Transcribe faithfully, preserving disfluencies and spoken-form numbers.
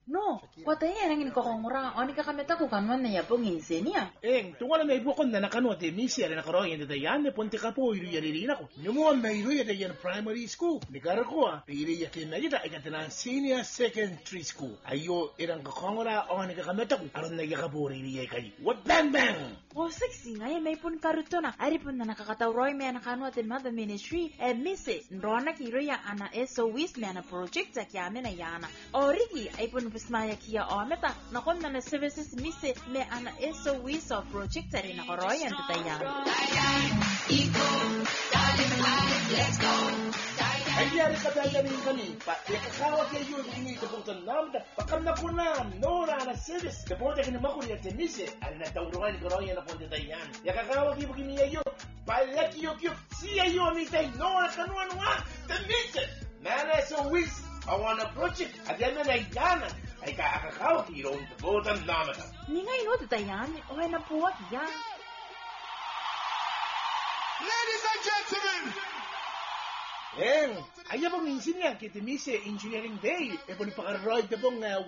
No, wataya nang inikokongura, o nikakameta ko kanwan na yapong insenia. Eng, tunga na may bukon na nakano te misi ala nakaroy yung datayan, ne ponte ka po iru yaririna ko. Numuan na iru yatayan primary school. Nikara ko ah, pili yakin na yata ikatanan senior secondary school. Ayo, irang kakongura o nikakameta ko, aron na yakapuri iri kay. What bang bang? O sexy nga may pun karuto na, ari pun na nakakatawroy may anakanwa te mother ministry, e mise, nrona kiro ya ana S O S may ana project sa kiyame na yana. O rigi, ay pun Bismaya kia ometa nakon na services mise me ana S O S o project rin na koroyan tatayan. Ay yari ka dahil namin kami pa yakakawa kayo yung ini kapuntan namin pakam na po na nora na service kapunta ka naman ko niya temise ay natawruan ko rin na punta tayo yakakawa kayo begini ayo palaki yo kyo siya yo ni tayo nora kanuan wa temise man S O S I want a project at yan na naigana ay kaakakaw kiro ang tabutan naman. Ni ngay no tatayan, o ay napuwag yan. Ladies and gentlemen! Eng, ayaw bang insin yan kiti mise engineering day. E po ni pakaroy na pong